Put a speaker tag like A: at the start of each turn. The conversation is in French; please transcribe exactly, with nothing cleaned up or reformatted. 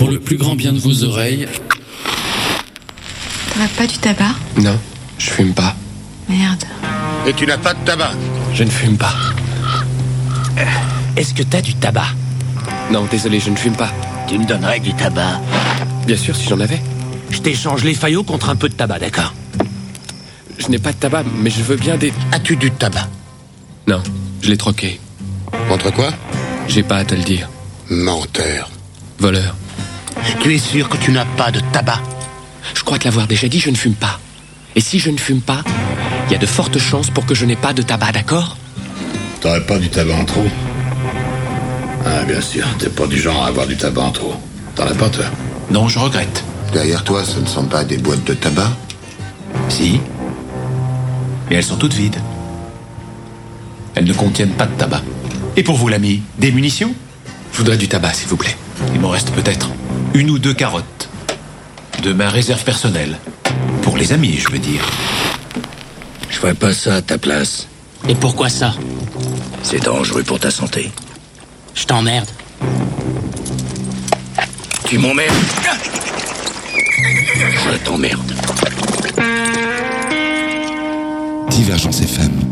A: Pour le plus grand bien de vos oreilles...
B: T'aurais pas du tabac?
C: Non, je fume pas.
B: Merde.
D: Et tu n'as pas de tabac?
C: Je ne fume pas.
E: Euh, Est-ce que t'as du tabac?
C: Non, désolé, je ne fume pas.
E: Tu me donnerais du tabac?
C: Bien sûr, si j'en avais.
E: Je t'échange les faillots contre un peu de tabac, d'accord?
C: Je n'ai pas de tabac, mais je veux bien des...
D: As-tu du tabac?
C: Non, je l'ai troqué.
D: Contre quoi?
C: J'ai pas à te le dire.
D: Menteur.
C: Voleur.
D: Tu es sûr que tu n'as pas de tabac?
C: Je crois te l'avoir déjà dit, je ne fume pas. Et si je ne fume pas, il y a de fortes chances pour que je n'ai pas de tabac, d'accord?
F: T'aurais pas du tabac en trop? Ah, bien sûr, t'es pas du genre à avoir du tabac en trop. T'en as pas, toi?
G: Non, je regrette.
D: Derrière toi, ce ne sont pas des boîtes de tabac?
G: Si. Et elles sont toutes vides. Elles ne contiennent pas de tabac. Et pour vous, l'ami, des munitions?
C: Je voudrais du tabac, s'il vous plaît.
G: Il m'en reste peut-être une ou deux carottes. De ma réserve personnelle. Pour les amis, je veux dire.
E: Je ferais pas ça à ta place.
H: Et pourquoi ça?
E: C'est dangereux pour ta santé.
H: Je t'emmerde.
E: Tu m'emmerdes. Je t'emmerde.
I: Divergence F M.